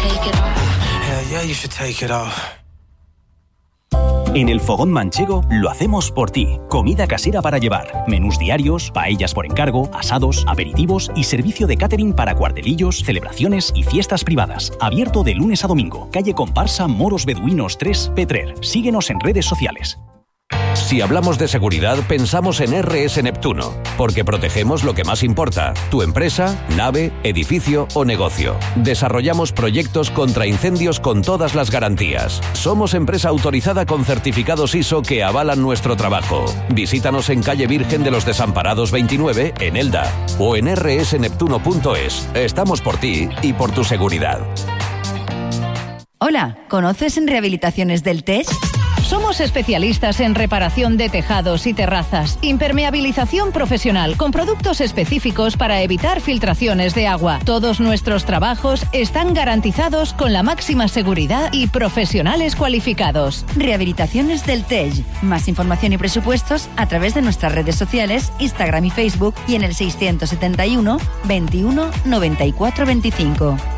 take it off. Hell yeah, you should take it off. En el Fogón Manchego lo hacemos por ti. Comida casera para llevar, menús diarios, paellas por encargo, asados, aperitivos y servicio de catering para cuartelillos, celebraciones y fiestas privadas. Abierto de lunes a domingo. Calle Comparsa Moros Beduinos 3, Petrer. Síguenos en redes sociales. Si hablamos de seguridad, pensamos en RS Neptuno, porque protegemos lo que más importa: tu empresa, nave, edificio o negocio. Desarrollamos proyectos contra incendios con todas las garantías. Somos empresa autorizada con certificados ISO que avalan nuestro trabajo. Visítanos en calle Virgen de los Desamparados 29, en Elda, o en rsneptuno.es. Estamos por ti y por tu seguridad. Hola, ¿conoces en Rehabilitaciones del TES? Somos especialistas en reparación de tejados y terrazas, impermeabilización profesional con productos específicos para evitar filtraciones de agua. Todos nuestros trabajos están garantizados con la máxima seguridad y profesionales cualificados. Rehabilitaciones del TES. Más información y presupuestos a través de nuestras redes sociales, Instagram y Facebook y en el 671 21 94 25.